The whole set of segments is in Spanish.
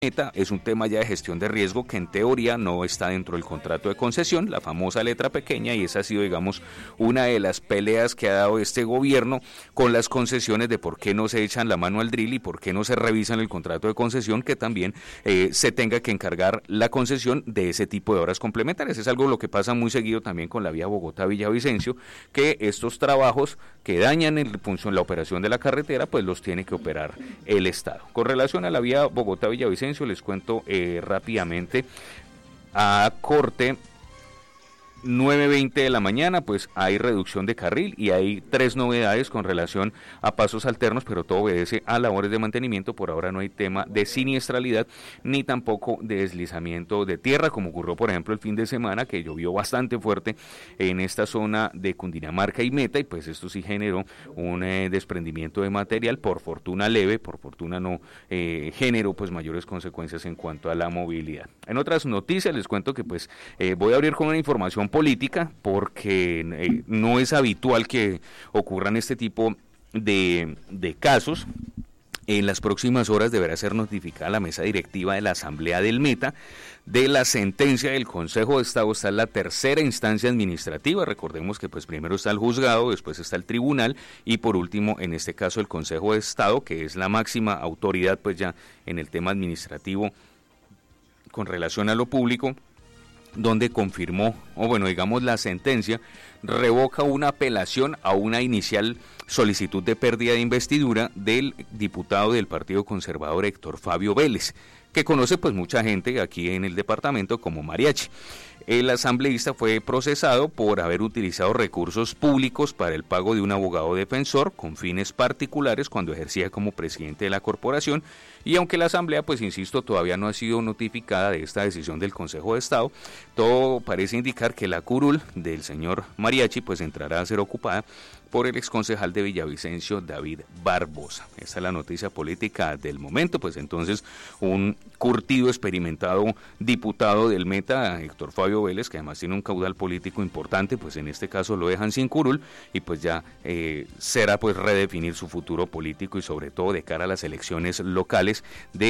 Meta es un tema ya de gestión de riesgo que en teoría no está dentro del contrato de concesión, la famosa letra pequeña, y esa ha sido, digamos, una de las peleas que ha dado este gobierno con las concesiones de por qué no se echan la mano al drill y por qué no se revisan el contrato de concesión, que también se tenga que encargar la concesión de ese tipo de obras complementarias. Es algo lo que pasa muy seguido también con la vía Bogotá-Villavicencio, que estos trabajos que dañan la operación de la carretera, pues los tiene que operar el Estado. Con relación a la vía Bogotá-Villavicencio, les cuento rápidamente. A corte 9:20 de la mañana, pues hay reducción de carril y hay 3 novedades con relación a pasos alternos, pero todo obedece a labores de mantenimiento. Por ahora no hay tema de siniestralidad ni tampoco de deslizamiento de tierra, como ocurrió por ejemplo el fin de semana, que llovió bastante fuerte en esta zona de Cundinamarca y Meta, y pues esto sí generó un desprendimiento de material, por fortuna leve, por fortuna no generó pues mayores consecuencias en cuanto a la movilidad. En otras noticias les cuento que pues voy a abrir con una información política, porque no es habitual que ocurran este tipo de casos. En las próximas horas deberá ser notificada la mesa directiva de la Asamblea del Meta de la sentencia del Consejo de Estado. Está en la tercera instancia administrativa. Recordemos que pues primero está el juzgado, después está el tribunal y por último en este caso el Consejo de Estado, que es la máxima autoridad pues ya en el tema administrativo con relación a lo público, donde confirmó, o bueno, digamos la sentencia revoca una apelación a una inicial solicitud de pérdida de investidura del diputado del Partido Conservador Héctor Fabio Vélez, que conoce pues mucha gente aquí en el departamento como Mariachi. El asambleísta fue procesado por haber utilizado recursos públicos para el pago de un abogado defensor con fines particulares cuando ejercía como presidente de la corporación, y aunque la asamblea, pues insisto, todavía no ha sido notificada de esta decisión del Consejo de Estado, todo parece indicar que la curul del señor Mariachi pues entrará a ser ocupada por el exconcejal de Villavicencio, David Barbosa. Esta es la noticia política del momento. Pues entonces un curtido, experimentado diputado del Meta, Héctor Fabio Vélez, que además tiene un caudal político importante, pues en este caso lo dejan sin curul y pues ya será pues redefinir su futuro político y sobre todo de cara a las elecciones locales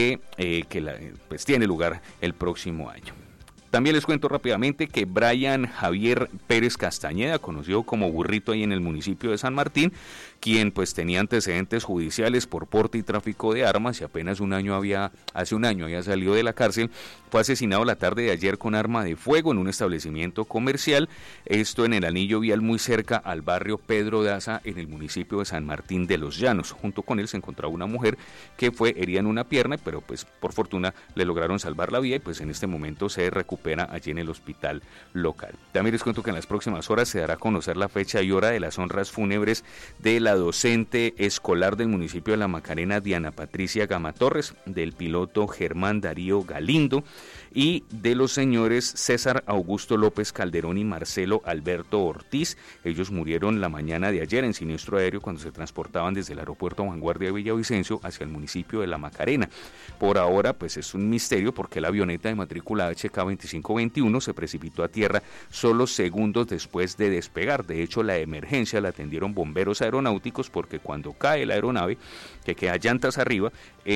pues tiene lugar el próximo año. También les cuento rápidamente que Brian Javier Pérez Castañeda, conocido como Burrito ahí en el municipio de San Martín, quien pues tenía antecedentes judiciales por porte y tráfico de armas y apenas hace un año había salido de la cárcel, fue asesinado la tarde de ayer con arma de fuego en un establecimiento comercial, esto en el anillo vial muy cerca al barrio Pedro Daza en el municipio de San Martín de los Llanos. Junto con él se encontraba una mujer que fue herida en una pierna, pero pues por fortuna le lograron salvar la vida y pues en este momento se recupera allí en el hospital local. También les cuento que en las próximas horas se dará a conocer la fecha y hora de las honras fúnebres de la docente escolar del municipio de La Macarena, Diana Patricia Gama Torres, del piloto Germán Darío Galindo y de los señores César Augusto López Calderón y Marcelo Alberto Ortiz. Ellos murieron la mañana de ayer en siniestro aéreo cuando se transportaban desde el aeropuerto Vanguardia de Villavicencio hacia el municipio de La Macarena. Por ahora pues es un misterio porque la avioneta de matrícula HK2521 se precipitó a tierra solo segundos después de despegar. De hecho, la emergencia la atendieron bomberos aeronáuticos porque cuando cae la aeronave, que queda llantas arriba,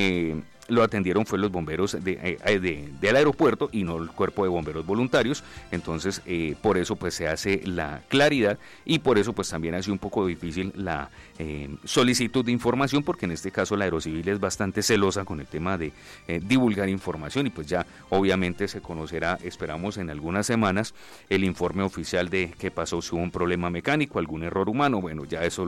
lo atendieron fue los bomberos del aeropuerto y no el cuerpo de bomberos voluntarios. Entonces por eso pues se hace la claridad y por eso pues también ha sido un poco difícil la solicitud de información, porque en este caso la Aerocivil es bastante celosa con el tema de divulgar información y pues ya obviamente se conocerá, esperamos en algunas semanas, el informe oficial de qué pasó, si hubo un problema mecánico, algún error humano. Bueno, ya eso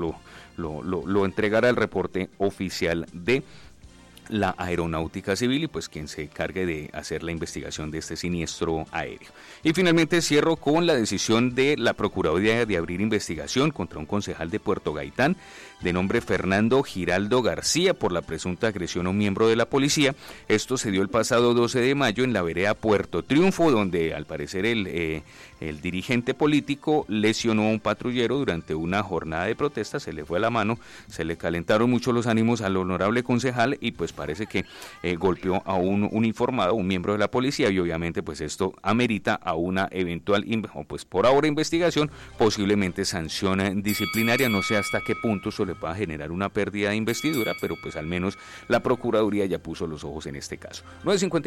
lo entregará el reporte oficial de la Aeronáutica Civil y pues quien se encargue de hacer la investigación de este siniestro aéreo. Y finalmente cierro con la decisión de la Procuraduría de abrir investigación contra un concejal de Puerto Gaitán de nombre Fernando Giraldo García por la presunta agresión a un miembro de la policía. Esto se dio el pasado 12 de mayo en la vereda Puerto Triunfo, donde al parecer el dirigente político lesionó a un patrullero durante una jornada de protesta, se le fue la mano, se le calentaron mucho los ánimos al honorable concejal y pues parece que golpeó a un uniformado, un miembro de la policía, y obviamente pues esto amerita a una eventual, o pues por ahora investigación, posiblemente sanción disciplinaria. No sé hasta qué punto eso le pueda generar una pérdida de investidura, pero pues al menos la Procuraduría ya puso los ojos en este caso. 9:50